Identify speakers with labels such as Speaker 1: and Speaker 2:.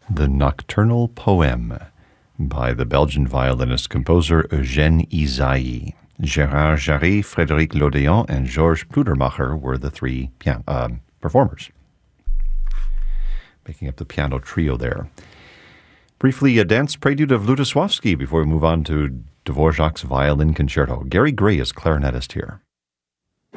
Speaker 1: The Nocturnal Poem by the Belgian violinist-composer Eugène Ysaÿe. Gérard Jarry, Frédéric Lodéon, and Georges Pludermacher were the three performers, making up the piano trio there. Briefly, a dance prelude of Lutoslawski before we move on to Dvorak's Violin Concerto. Gary Gray is clarinetist here.